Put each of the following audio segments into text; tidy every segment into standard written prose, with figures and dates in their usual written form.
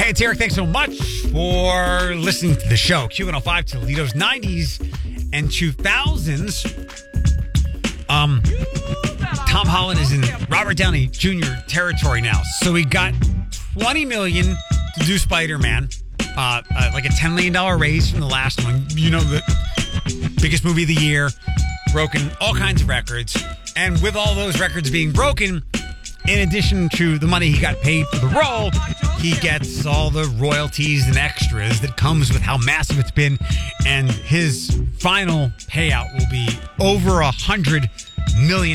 Hey, it's Eric. Thanks so much for listening to the show. Q105, Toledo's 90s and 2000s. Tom Holland is in Robert Downey Jr. territory now. So we got $20 million to do Spider-Man. Like a $10 million raise from the last one. You know, the biggest movie of the year. Broken all kinds of records. And with all those records being broken, in addition to the money he got paid for the role, he gets all the royalties and extras that comes with how massive it's been. And his final payout will be over $100 million.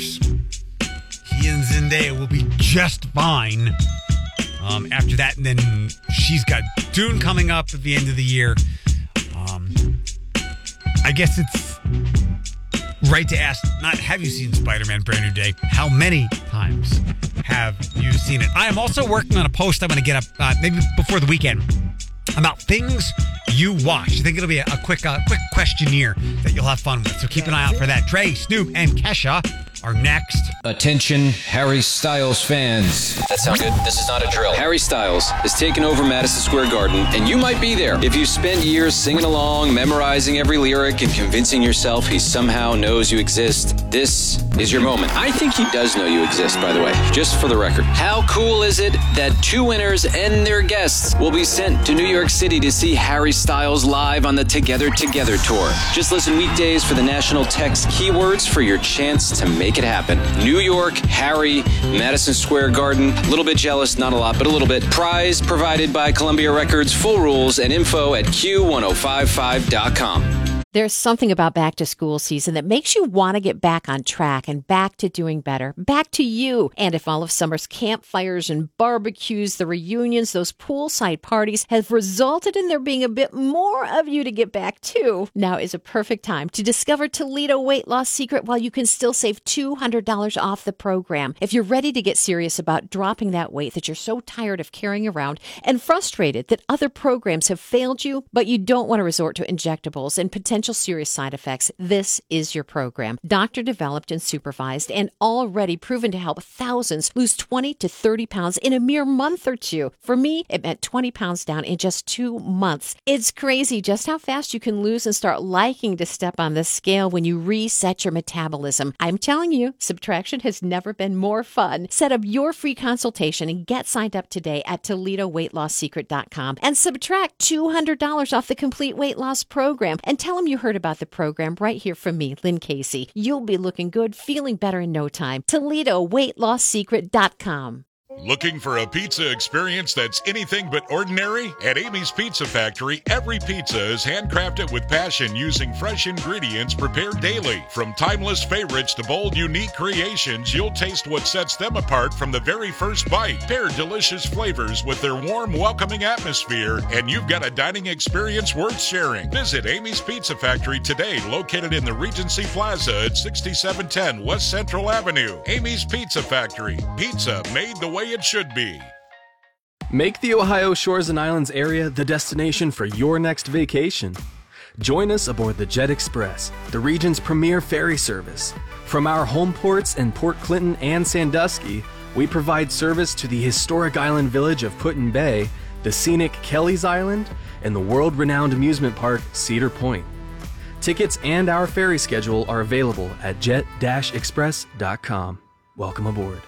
He and Zendaya will be just fine after that. And then she's got Dune coming up at the end of the year. I guess it's right to ask, not have you seen Spider-Man Brand New Day? How many times have you seen it? I am also working on a post I'm going to get up maybe before the weekend about things you watch. I think it'll be a quick questionnaire that you'll have fun with. So keep an eye out for that. Dre, Snoop, and Kesha are next. Attention, Harry Styles fans. That sounds good. This is not a drill. Harry Styles has taken over Madison Square Garden, and you might be there. If you spend years singing along, memorizing every lyric, and convincing yourself he somehow knows you exist, this is your moment. I think he does know you exist, by the way, just for the record. How cool is it that 2 winners and their guests will be sent to New York City to see Harry Styles live on the Together Together tour? Just listen weekdays for the national text keywords for your chance to make it happen. New York, Harry, Madison Square Garden. A little bit jealous, not a lot, but a little bit. Prize provided by Columbia Records. Full rules and info at Q1055.com. There's something about back to school season that makes you want to get back on track and back to doing better, back to you. And if all of summer's campfires and barbecues, the reunions, those poolside parties have resulted in there being a bit more of you to get back to, now is a perfect time to discover Toledo Weight Loss Secret while you can still save $200 off the program. If you're ready to get serious about dropping that weight that you're so tired of carrying around and frustrated that other programs have failed you, but you don't want to resort to injectables and potential serious side effects, this is your program. Doctor developed and supervised and already proven to help thousands lose 20 to 30 pounds in a mere month or two. For me, it meant 20 pounds down in just 2 months. It's crazy just how fast you can lose and start liking to step on the scale when you reset your metabolism. I'm telling you, subtraction has never been more fun. Set up your free consultation and get signed up today at ToledoWeightLossSecret.com and subtract $200 off the complete weight loss program and tell them you heard about the program right here from me, Lynn Casey. You'll be looking good, feeling better in no time. ToledoWeightLossSecret.com. Looking for a pizza experience that's anything but ordinary? At Amy's Pizza Factory, every pizza is handcrafted with passion using fresh ingredients prepared daily. From timeless favorites to bold, unique creations, you'll taste what sets them apart from the very first bite. Pair delicious flavors with their warm, welcoming atmosphere, and you've got a dining experience worth sharing. Visit Amy's Pizza Factory today, located in the Regency Plaza at 6710 West Central Avenue. Amy's Pizza Factory. Pizza made the way it should be. Make the Ohio Shores and Islands area the destination for your next vacation. Join us aboard the Jet Express, the region's premier ferry service. From our home ports in Port Clinton and Sandusky, we provide service to the historic island village of Put-in-Bay, the scenic Kelly's Island, and the world-renowned amusement park Cedar Point. Tickets and our ferry schedule are available at jet-express.com. Welcome aboard.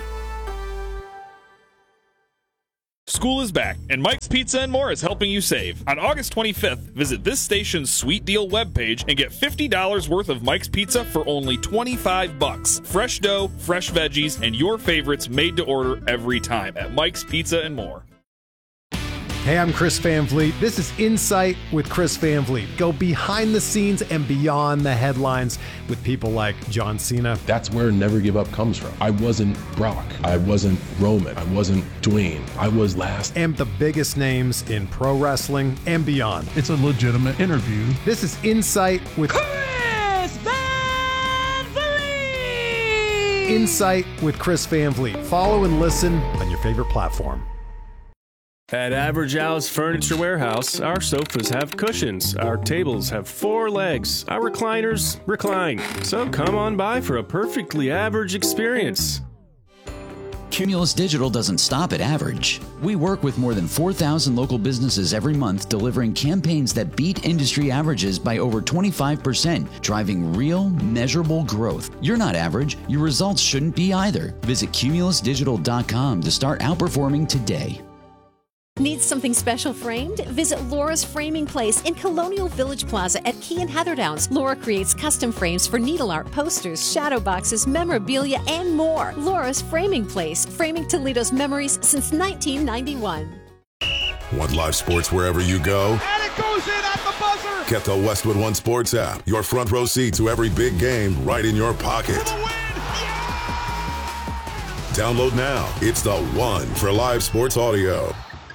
School is back, and Mike's Pizza and More is helping you save. On August 25th, visit this station's Sweet Deal webpage and get $50 worth of Mike's Pizza for only $25. Fresh dough, fresh veggies, and your favorites made to order every time at Mike's Pizza and More. Hey, I'm Chris Van Vliet. This is Insight with Chris Van Vliet. Go behind the scenes and beyond the headlines with people like John Cena. That's where Never Give Up comes from. I wasn't Brock. I wasn't Roman. I wasn't Dwayne. I was last. And the biggest names in pro wrestling and beyond. It's a legitimate interview. This is Insight with Chris Van Vliet. Insight with Chris Van Vliet. Follow and listen on your favorite platform. At Average Al's Furniture Warehouse, our sofas have cushions, our tables have 4 legs, our recliners recline. So come on by for a perfectly average experience. Cumulus Digital doesn't stop at average. We work with more than 4,000 local businesses every month, delivering campaigns that beat industry averages by over 25%, driving real, measurable growth. You're not average. Your results shouldn't be either. Visit cumulusdigital.com to start outperforming today. Need something special framed? Visit Laura's Framing Place in Colonial Village Plaza at Key and Heatherdowns. Laura creates custom frames for needle art, posters, shadow boxes, memorabilia, and more. Laura's Framing Place, framing Toledo's memories since 1991. Want live sports wherever you go? And it goes in at the buzzer! Get the Westwood One Sports app. Your front row seat to every big game right in your pocket. For the win! Yeah! Download now. It's the one for live sports audio.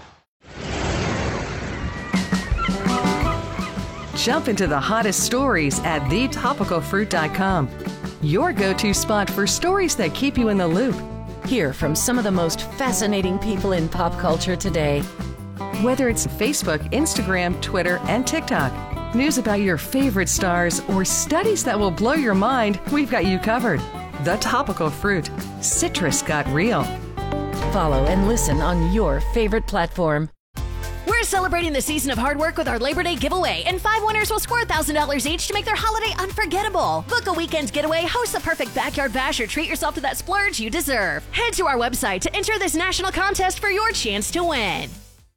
Jump into the hottest stories at thetopicalfruit.com. Your go-to spot for stories that keep you in the loop. Hear from some of the most fascinating people in pop culture today. Whether it's Facebook, Instagram, Twitter, and TikTok, news about your favorite stars, or studies that will blow your mind, we've got you covered. The Topical Fruit. Citrus got real. Follow and listen on your favorite platform. We're celebrating the season of hard work with our Labor Day giveaway, and 5 winners will score $1,000 each to make their holiday unforgettable. Book a weekend getaway, host the perfect backyard bash, or treat yourself to that splurge you deserve. Head to our website to enter this national contest for your chance to win.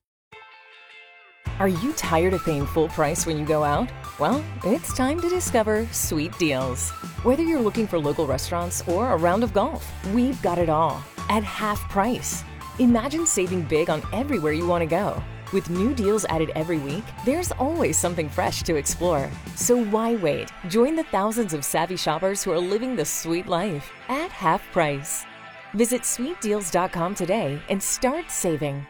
Are you tired of paying full price when you go out? Well, it's time to discover Sweet Deals. Whether you're looking for local restaurants or a round of golf, we've got it all at half price. Imagine saving big on everywhere you want to go. With new deals added every week, there's always something fresh to explore. So why wait? Join the thousands of savvy shoppers who are living the sweet life at half price. Visit sweetdeals.com today and start saving.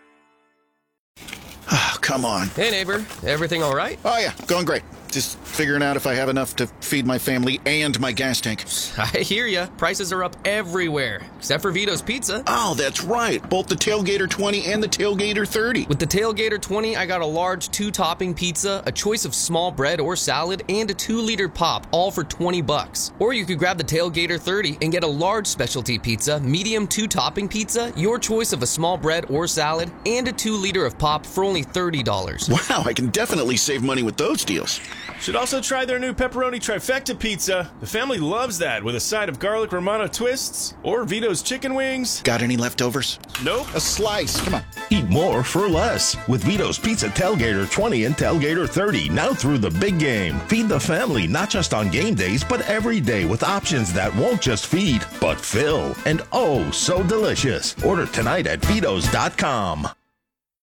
Oh, come on. Hey, neighbor. Everything all right? Oh, yeah. Going great. Just figuring out if I have enough to feed my family and my gas tank. I hear ya. Prices are up everywhere, except for Vito's Pizza. Oh, that's right. Both the Tailgater 20 and the Tailgater 30. With the Tailgater 20, I got a large 2-topping pizza, a choice of small bread or salad, and a 2-liter pop, all for $20. Or you could grab the Tailgater 30 and get a large specialty pizza, medium 2-topping pizza, your choice of a small bread or salad, and a 2-liter of pop for only $30. Wow, I can definitely save money with those deals. Should also try their new pepperoni trifecta pizza. The family loves that with a side of garlic Romano twists or Vito's chicken wings. Got any leftovers? Nope. A slice. Come on. Eat more for less with Vito's Pizza Tailgater 20 and Tailgater 30 now through the big game. Feed the family not just on game days but every day with options that won't just feed but fill. And oh, so delicious. Order tonight at Vitos.com.